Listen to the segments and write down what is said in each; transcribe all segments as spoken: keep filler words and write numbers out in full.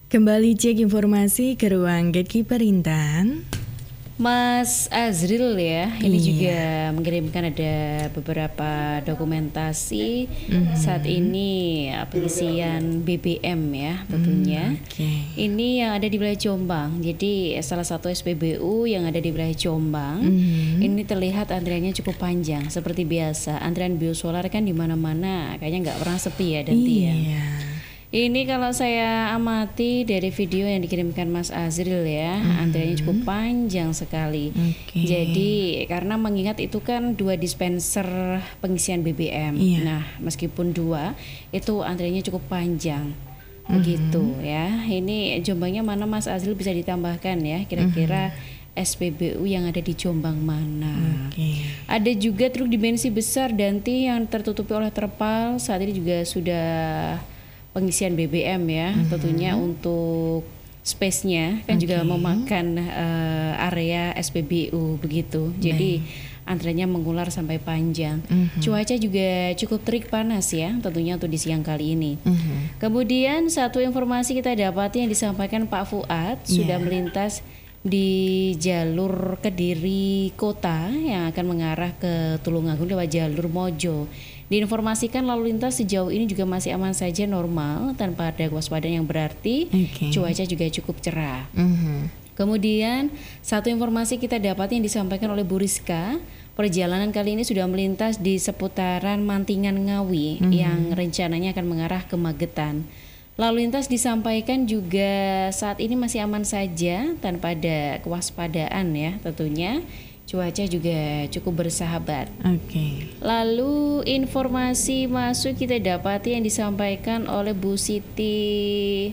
Kembali cek informasi ke ruang Gatekeeper Intan. Mas Azril ya, ini Iya. juga mengirimkan ada beberapa dokumentasi Mhm. saat ini ya, pengisian B B M ya tentunya. Hmm, oke. Ini yang ada di wilayah Jombang. Jadi salah satu S P B U yang ada di wilayah Jombang. Mhm. Ini terlihat antriannya cukup panjang seperti biasa. Antrian biosolar kan di mana-mana, kayaknya nggak pernah sepi ya Danti ya. Iya. Ini kalau saya amati dari video yang dikirimkan Mas Azril ya, Mhm. antriannya cukup panjang sekali. Oke. Jadi karena mengingat itu kan dua dispenser pengisian B B M. Iya. Nah, meskipun dua, itu antriannya cukup panjang. Begitu ya. Ini Jombangnya mana Mas Azril, bisa ditambahkan ya kira-kira S P B U yang ada di Jombang mana. Oke. Ada juga truk dimensi besar Danti yang tertutupi oleh terpal. Saat ini juga sudah pengisian B B M ya, tentunya untuk space-nya kan juga Oke. memakan eh, area S P B U begitu. Jadi antriannya mengular sampai panjang. Mhm. Cuaca juga cukup terik panas ya, tentunya untuk di siang kali ini. Mhm. Kemudian satu informasi kita dapati yang disampaikan Pak Fuad sudah Iya. melintas di jalur Kediri Kota yang akan mengarah ke Tulungagung lewat jalur Mojo. Diinformasikan lalu lintas sejauh ini juga masih aman saja, normal tanpa ada kewaspadaan yang berarti. Oke. Cuaca juga cukup cerah. Mhm. Kemudian satu informasi kita dapat yang disampaikan oleh Bu Rizka, perjalanan kali ini sudah melintas di seputaran Mantingan Ngawi yang rencananya akan mengarah ke Magetan. Lalu lintas disampaikan juga saat ini masih aman saja tanpa ada kewaspadaan ya tentunya. Cuaca juga cukup bersahabat. Oke. Lalu informasi masuk kita dapati yang disampaikan oleh Bu Siti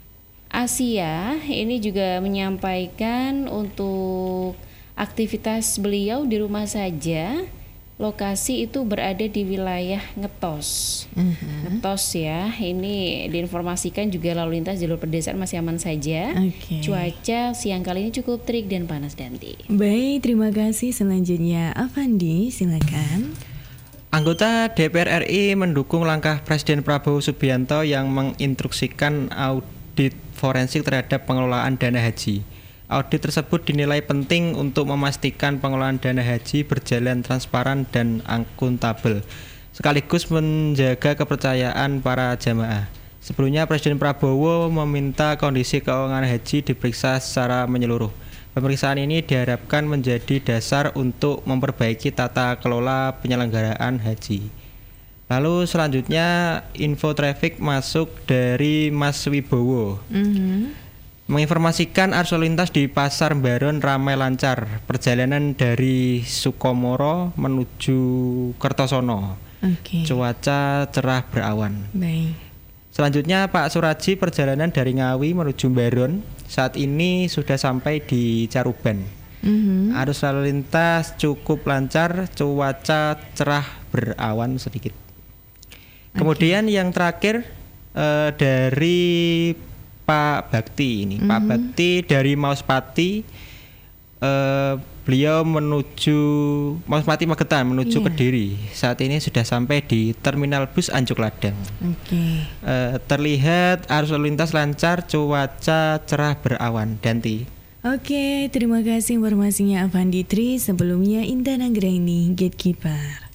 Asia, ini juga menyampaikan untuk aktivitas beliau di rumah saja. Lokasi itu berada di wilayah Ngetos. Mhm. Ngetos ya, ini diinformasikan juga lalu lintas jalur pedesaan masih aman saja. Oke. Cuaca siang kali ini cukup terik dan panas Danti. Baik, terima kasih. Selanjutnya Avandi, silakan. Anggota D P R R I mendukung langkah Presiden Prabowo Subianto yang menginstruksikan audit forensik terhadap pengelolaan dana haji. Audit tersebut dinilai penting untuk memastikan pengelolaan dana haji berjalan transparan dan akuntabel, sekaligus menjaga kepercayaan para jamaah. Sebelumnya Presiden Prabowo meminta kondisi keuangan haji diperiksa secara menyeluruh. Pemeriksaan ini diharapkan menjadi dasar untuk memperbaiki tata kelola penyelenggaraan haji. Lalu selanjutnya info traffic masuk dari Mas Wibowo. Mhm. Menginformasikan arus lalu lintas di Pasar Baron ramai lancar. Perjalanan dari Sukomoro menuju Kertosono. Oke. Cuaca cerah berawan. Baik. Selanjutnya Pak Suraji, perjalanan dari Ngawi menuju Baron saat ini sudah sampai di Caruban. Mhm. Arus lalu lintas cukup lancar, cuaca cerah berawan sedikit. Kemudian yang terakhir eh, dari Pak Bakti ini, Pak Bakti dari Mauspati, eh, beliau menuju Mauspati Magetan menuju Iya. Kediri. Saat ini sudah sampai di Terminal Bus Anjuk Ladang. Oke. Eh, terlihat arus lalu lintas lancar, cuaca cerah berawan. Danti. Oke, terima kasih informasinya Avandi Tri. Sebelumnya Intan Anggraini, Gatekeeper.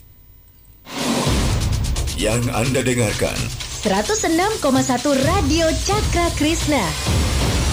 Yang Anda dengarkan seratus enam koma satu Radio Cakra Krishna.